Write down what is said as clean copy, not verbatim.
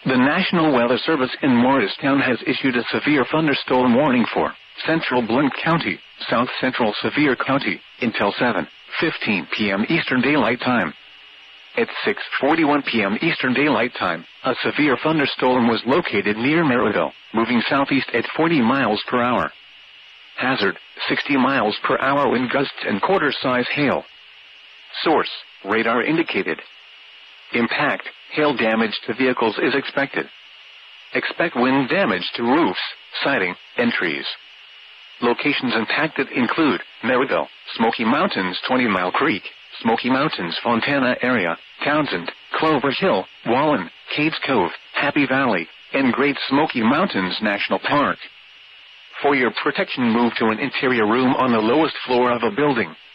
The National Weather Service in Morristown has issued a severe thunderstorm warning for Central Blount County, South Central Sevier County, until 7:15 p.m. Eastern Daylight Time. At 6:41 p.m. Eastern Daylight Time, a severe thunderstorm was located near Merrillville, moving southeast at 40 miles per hour. Hazard, 60 miles per hour wind gusts and quarter-size hail. Source, radar indicated. Impact, hail damage to vehicles is expected. Expect wind damage to roofs, siding, and trees. Locations impacted include Merrillville, Smoky Mountains 20 Mile Creek, Smoky Mountains Fontana area, Townsend, Clover Hill, Wallen, Cades Cove, Happy Valley, and Great Smoky Mountains National Park. For your protection, move to an interior room on the lowest floor of a building.